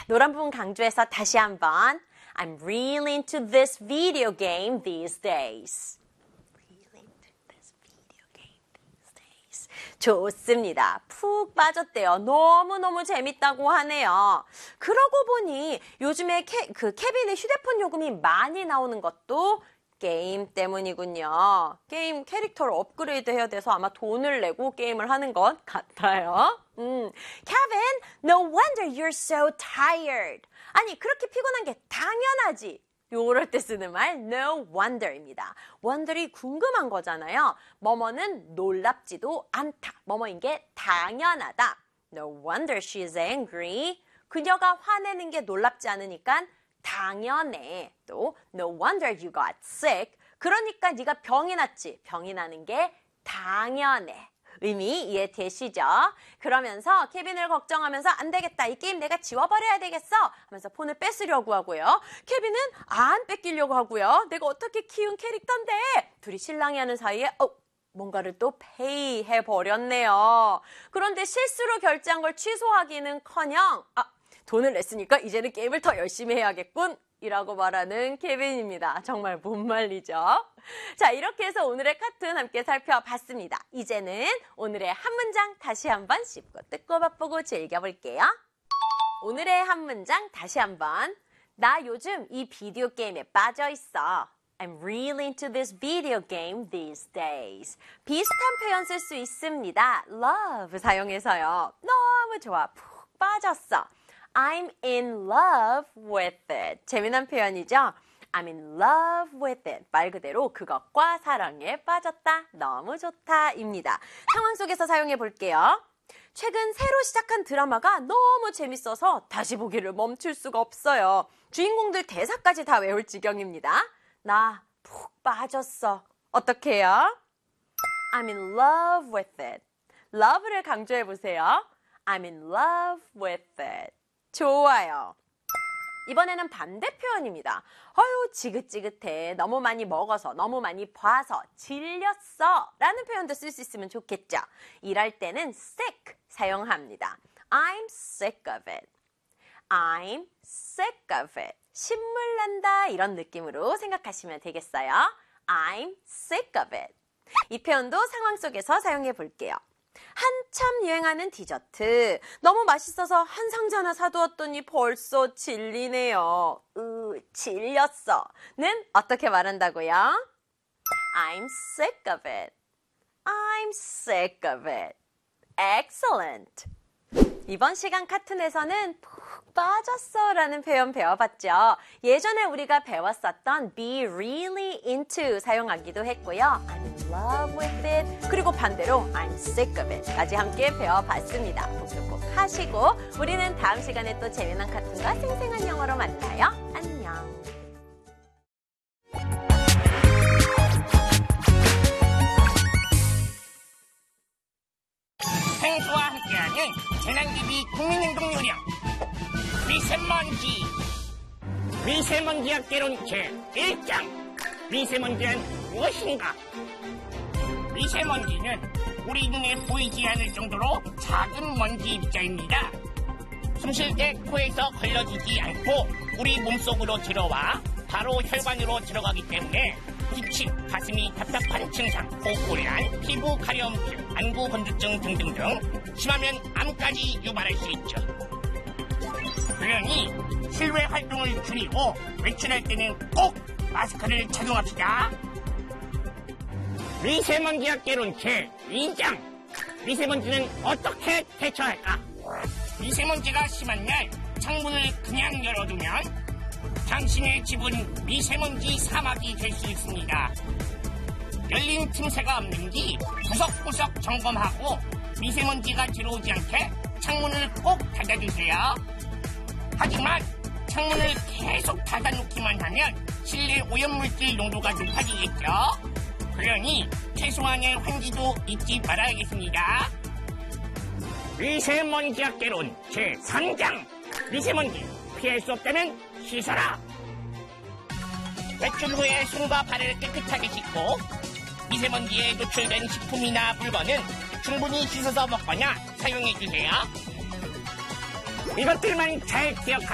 노란 부분 강조해서 다시 한번. I'm really into this video game these days. 좋습니다. 푹 빠졌대요. 너무너무 재밌다고 하네요. 그러고 보니 요즘에 케빈의 휴대폰 요금이 많이 나오는 것도 게임 때문이군요. 게임 캐릭터를 업그레이드 해야 돼서 아마 돈을 내고 게임을 하는 것 같아요. Kevin, no wonder you're so tired. 아니, 그렇게 피곤한 게 당연하지. 요럴 때 쓰는 말 no wonder입니다. wonder이 궁금한 거잖아요. 뭐뭐는 놀랍지도 않다. 뭐뭐인 게 당연하다. No wonder she's angry. 그녀가 화내는 게 놀랍지 않으니까 당연해. 또 no wonder you got sick. 그러니까 네가 병이 났지. 병이 나는 게 당연해. 의미 이해되시죠? 그러면서 케빈을 걱정하면서 안 되겠다. 이 게임 내가 지워버려야 되겠어. 하면서 폰을 뺏으려고 하고요. 케빈은 안 뺏기려고 하고요. 내가 어떻게 키운 캐릭터인데. 둘이 실랑이 하는 사이에 뭔가를 또 페이해버렸네요. 그런데 실수로 결제한 걸 취소하기는커녕 돈을 냈으니까 이제는 게임을 더 열심히 해야겠군. 이라고 말하는 케빈입니다. 정말 못 말리죠? 자, 이렇게 해서 오늘의 카툰 함께 살펴봤습니다. 이제는 오늘의 한 문장 다시 한번 씹고 뜯고 맛보고 즐겨볼게요. 오늘의 한 문장 다시 한번. 나 요즘 이 비디오 게임에 빠져 있어. I'm really into this video game these days. 비슷한 표현 쓸 수 있습니다. love 사용해서요. 너무 좋아. 푹 빠졌어. I'm in love with it. 재미난 표현이죠? I'm in love with it. 말 그대로 그것과 사랑에 빠졌다. 너무 좋다. 입니다. 상황 속에서 사용해 볼게요. 최근 새로 시작한 드라마가 너무 재밌어서 다시 보기를 멈출 수가 없어요. 주인공들 대사까지 다 외울 지경입니다. 나 푹 빠졌어. 어떻게 해요? I'm in love with it. love를 강조해 보세요. I'm in love with it. 좋아요. 이번에는 반대 표현입니다. 어휴, 지긋지긋해. 너무 많이 먹어서, 너무 많이 봐서, 질렸어. 라는 표현도 쓸 수 있으면 좋겠죠. 일할 때는 sick 사용합니다. I'm sick of it. I'm sick of it. 신물 난다 이런 느낌으로 생각하시면 되겠어요. I'm sick of it. 이 표현도 상황 속에서 사용해 볼게요. 한참 유행하는 디저트. 너무 맛있어서 한 상자나 사두었더니 벌써 질리네요. 질렸어. 는 어떻게 말한다고요? I'm sick of it. I'm sick of it. Excellent. 이번 시간 카툰에서는 푹 빠졌어 라는 표현 배워봤죠. 예전에 우리가 배웠었던 be really into 사용하기도 했고요. I'm in love with it. 그리고 반대로 I'm sick of it 까지 함께 배워봤습니다. 복습 꼭 하시고 우리는 다음 시간에 또 재미난 카툰과 생생한 영어로 만나요. 안녕. 생수와 함께하는 재난기비 국민행동요령 미세먼지. 미세먼지 학개론 제1장. 미세먼지는 무엇인가? 미세먼지는 우리 눈에 보이지 않을 정도로 작은 먼지 입자입니다. 숨쉴 때 코에서 걸러지지 않고 우리 몸속으로 들어와 바로 혈관으로 들어가기 때문에 기침, 가슴이 답답한 증상, 호흡곤란, 피부 가려움증, 안구 건조증 등등등 심하면 암까지 유발할 수 있죠. 그러니 실외 활동을 줄이고 외출할 때는 꼭 마스크를 착용합시다. 미세먼지 학개론 제2장. 미세먼지는 어떻게 대처할까? 미세먼지가 심한 날 창문을 그냥 열어두면 당신의 집은 미세먼지 사막이 될 수 있습니다. 열린 틈새가 없는지 구석구석 점검하고 미세먼지가 들어오지 않게 창문을 꼭 닫아주세요. 하지만 창문을 계속 닫아놓기만 하면 실내 오염물질 농도가 높아지겠죠. 그러니 최소한의 환기도 잊지 말아야겠습니다. 미세먼지 학개론 제3장. 미세먼지 피할 수 없다면 씻어라. 외출 후에 손과 발을 깨끗하게 씻고 미세먼지에 노출된 식품이나 물건은 충분히 씻어서 먹거나 사용해주세요. 이것들만 잘 기억하세요.